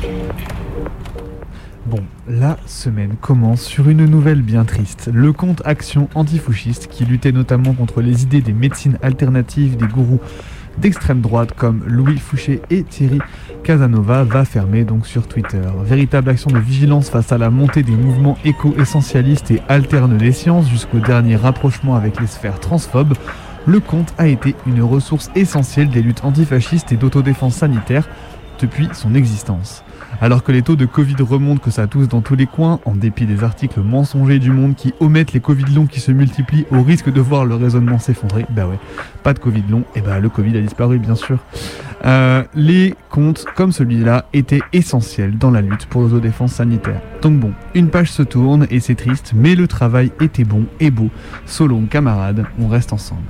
Bon, la semaine commence sur une nouvelle bien triste. Le compte Action Antifouchiste, qui luttait notamment contre les idées des médecines alternatives des gourous d'extrême droite comme Louis Fouché et Thierry Casanova, va fermer donc sur Twitter. Véritable action de vigilance face à la montée des mouvements éco-essentialistes et alterne des sciences jusqu'au dernier rapprochement avec les sphères transphobes, le compte a été une ressource essentielle des luttes antifascistes et d'autodéfense sanitaire depuis son existence. Alors que les taux de Covid remontent que ça tousse dans tous les coins, en dépit des articles mensongers du Monde qui omettent les Covid longs qui se multiplient au risque de voir le raisonnement s'effondrer, bah ouais, pas de Covid long, et bah le Covid a disparu bien sûr. Les comptes comme celui-là étaient essentiels dans la lutte pour l'autodéfense sanitaire. Donc bon, une page se tourne et c'est triste, mais le travail était bon et beau. So long camarades, on reste ensemble.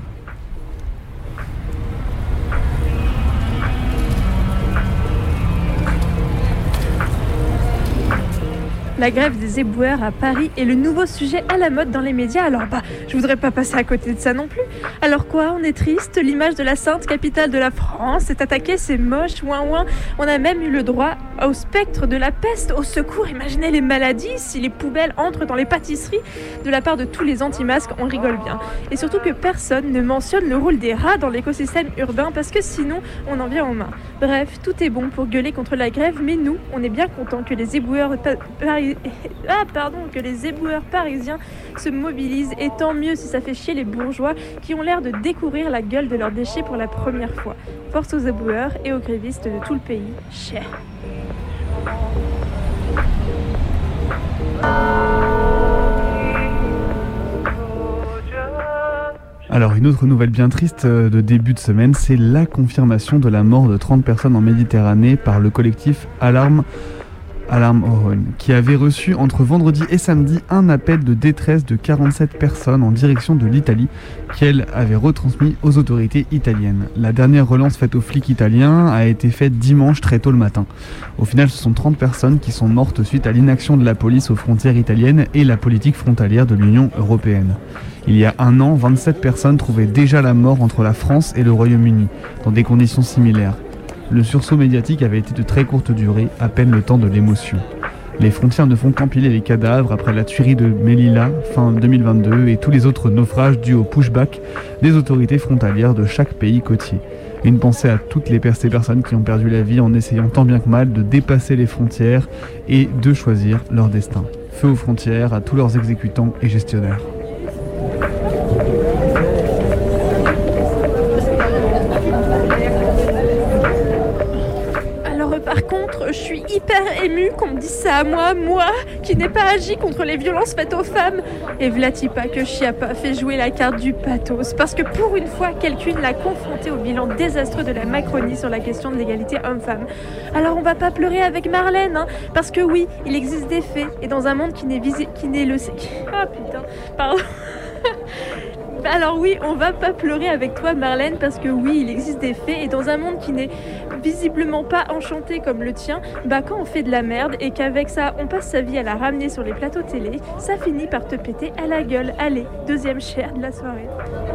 La grève des éboueurs à Paris est le nouveau sujet à la mode dans les médias, alors je voudrais pas passer à côté de ça non plus. Alors quoi, on est triste, l'image de la sainte capitale de la France est attaquée, c'est moche, ouin ouin. On a même eu le droit au spectre de la peste, au secours, imaginez les maladies, si les poubelles entrent dans les pâtisseries. De la part de tous les anti-masques, on rigole bien. Et surtout que personne ne mentionne le rôle des rats dans l'écosystème urbain, parce que sinon, on en vient aux mains. Bref, tout est bon pour gueuler contre la grève, mais nous, on est bien contents que les éboueurs parisiens se mobilisent, et tant mieux si ça fait chier les bourgeois qui ont l'air de découvrir la gueule de leurs déchets pour la première fois. Force aux éboueurs et aux grévistes de tout le pays. Cher. Alors une autre nouvelle bien triste de début de semaine, c'est la confirmation de la mort de 30 personnes en Méditerranée par le collectif Alarme Ohone, qui avait reçu entre vendredi et samedi un appel de détresse de 47 personnes en direction de l'Italie qu'elle avait retransmis aux autorités italiennes. La dernière relance faite aux flics italiens a été faite dimanche très tôt le matin. Au final, ce sont 30 personnes qui sont mortes suite à l'inaction de la police aux frontières italiennes et la politique frontalière de l'Union européenne. Il y a un an, 27 personnes trouvaient déjà la mort entre la France et le Royaume-Uni, dans des conditions similaires. Le sursaut médiatique avait été de très courte durée, à peine le temps de l'émotion. Les frontières ne font qu'empiler les cadavres après la tuerie de Melilla fin 2022 et tous les autres naufrages dus au pushback des autorités frontalières de chaque pays côtier. Une pensée à toutes ces personnes qui ont perdu la vie en essayant tant bien que mal de dépasser les frontières et de choisir leur destin. Feu aux frontières à tous leurs exécutants et gestionnaires. Par contre, je suis hyper émue qu'on me dise ça à moi qui n'ai pas agi contre les violences faites aux femmes. Et v'là-t-il pas que Chiappa fait jouer la carte du pathos, parce que pour une fois, quelqu'un l'a confronté au bilan désastreux de la Macronie sur la question de l'égalité homme-femme. Alors on va pas pleurer avec Marlène, hein, parce que oui, il existe des faits, et dans un monde qui n'est le... Ah putain, pardon. Alors oui, on va pas pleurer avec toi Marlène, parce que oui, il existe des faits, et dans un monde qui n'est visiblement pas enchanté comme le tien, quand on fait de la merde et qu'avec ça on passe sa vie à la ramener sur les plateaux télé, ça finit par te péter à la gueule. Allez, deuxième chair de la soirée.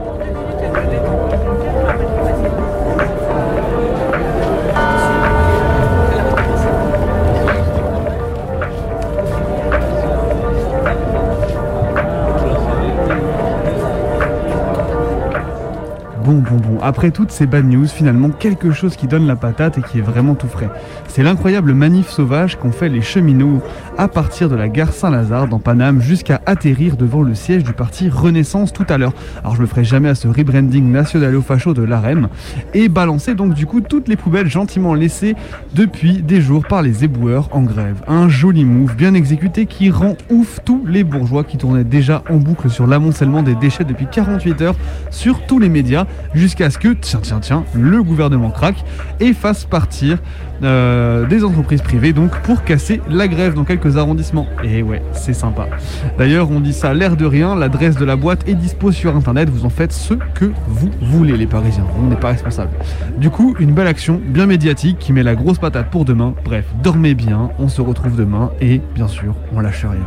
Bon, après toutes ces bad news, finalement quelque chose qui donne la patate et qui est vraiment tout frais. C'est l'incroyable manif sauvage qu'ont fait les cheminots à partir de la gare Saint-Lazare dans Paname jusqu'à atterrir devant le siège du parti Renaissance tout à l'heure. Alors je me ferai jamais à ce rebranding nationalo-facho de l'AREM et balancer donc du coup toutes les poubelles gentiment laissées depuis des jours par les éboueurs en grève. Un joli move bien exécuté qui rend ouf tous les bourgeois qui tournaient déjà en boucle sur l'amoncellement des déchets depuis 48 heures sur tous les médias jusqu'à ce que, tiens, le gouvernement craque et fasse partir des entreprises privées donc pour casser la grève dans quelques arrondissements. Et ouais, c'est sympa. D'ailleurs, on dit ça l'air de rien, l'adresse de la boîte est dispo sur internet, vous en faites ce que vous voulez les Parisiens, on n'est pas responsable. Du coup, une belle action bien médiatique qui met la grosse patate pour demain. Bref, dormez bien, on se retrouve demain et bien sûr, on lâche rien.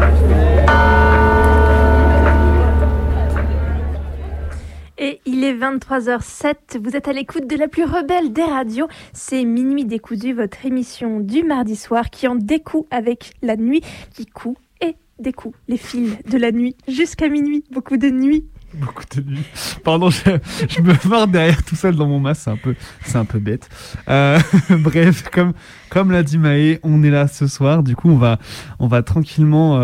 Et il est 22 23h07, vous êtes à l'écoute de la plus rebelle des radios. C'est Minuit décousu, votre émission du mardi soir qui en découd avec la nuit qui coud et découd les fils de la nuit jusqu'à minuit. Beaucoup de nuits. Beaucoup de nuits. Pardon, je me marre derrière tout seul dans mon masque, c'est un peu bête. Bref, comme l'a dit Maë, on est là ce soir. Du coup, on va tranquillement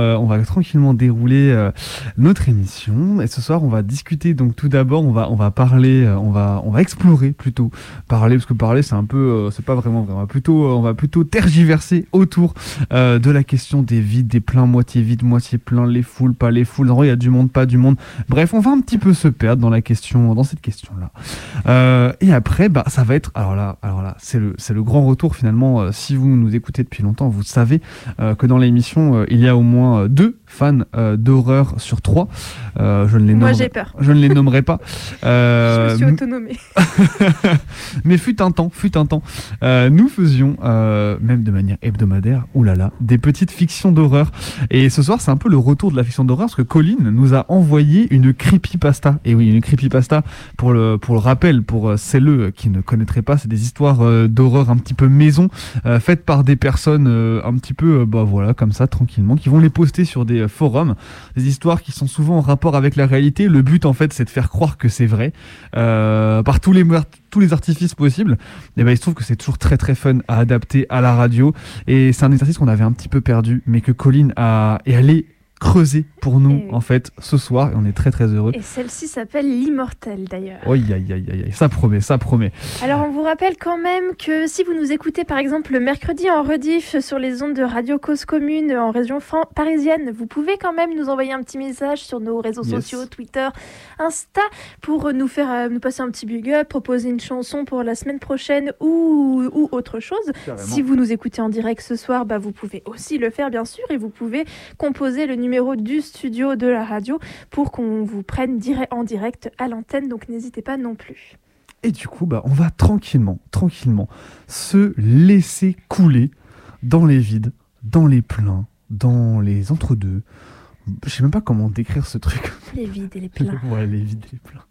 dérouler notre émission. Et ce soir, on va discuter. Donc, tout d'abord, on va parler, on va explorer plutôt. Parce que parler, c'est un peu, c'est pas vraiment vrai. On va plutôt tergiverser autour de la question des vides, des pleins, moitié vides, moitié pleins, les foules, pas les foules. En vrai, il y a du monde, pas du monde. Bref, on va un petit peu se perdre dans cette question-là. Et après, ça va être, alors là, c'est le grand retour finalement. Si vous nous écoutez depuis longtemps, vous savez que dans l'émission, il y a au moins 2 fans d'horreur sur 3. Moi, j'ai peur. Je ne les nommerai pas. Je me suis autonomée. Mais fut un temps, nous faisions, même de manière hebdomadaire, des petites fictions d'horreur. Et ce soir, c'est un peu le retour de la fiction d'horreur, parce que Colline nous a envoyé une creepypasta. Et oui, une creepypasta, pour le rappel, pour celles qui ne connaîtraient pas, c'est des histoires d'horreur un petit peu maison, faites par des personnes un petit peu, comme ça, tranquillement, qui vont les poster sur des forums. Des histoires qui sont souvent en rapport avec la réalité. Le but, en fait, c'est de faire croire que c'est vrai, par tous les artifices possibles. Et il se trouve que c'est toujours très très fun à adapter à la radio. Et c'est un exercice qu'on avait un petit peu perdu, mais que Colline est allée creuser pour nous, en fait, ce soir, et on est très très heureux. Et celle-ci s'appelle l'Immortel, d'ailleurs. Aïe, ça promet. Alors, on vous rappelle quand même que si vous nous écoutez, par exemple, le mercredi en rediff sur les ondes de Radio Cause Commune en région parisienne, vous pouvez quand même nous envoyer un petit message sur nos réseaux sociaux, Twitter, Insta, pour nous passer un petit big up, proposer une chanson pour la semaine prochaine ou autre chose. Carrément. Si vous nous écoutez en direct ce soir, vous pouvez aussi le faire, bien sûr, et vous pouvez composer le numéro du studio de la radio pour qu'on vous prenne en direct à l'antenne, donc n'hésitez pas non plus. Et du coup, on va tranquillement se laisser couler dans les vides, dans les pleins, dans les entre-deux. Je sais même pas comment décrire ce truc. Les vides et les pleins. Ouais, les vides et les pleins.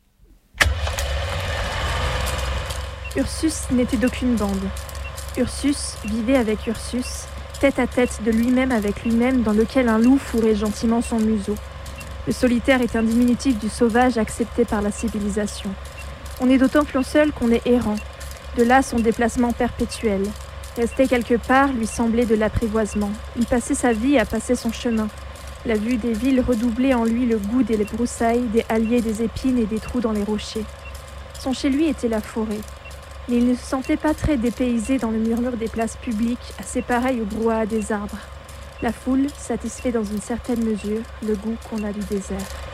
Ursus n'était d'aucune bande. Ursus vivait avec Ursus, tête à tête de lui-même avec lui-même, dans lequel un loup fourrait gentiment son museau. Le solitaire est un diminutif du sauvage accepté par la civilisation. On est d'autant plus seul qu'on est errant. De là son déplacement perpétuel. Rester quelque part lui semblait de l'apprivoisement. Il passait sa vie à passer son chemin. La vue des villes redoublait en lui le goût des broussailles, des halliers, des épines et des trous dans les rochers. Son chez lui était la forêt. Mais il ne se sentait pas très dépaysé dans le murmure des places publiques, assez pareil au brouhaha des arbres. La foule satisfait dans une certaine mesure le goût qu'on a du désert.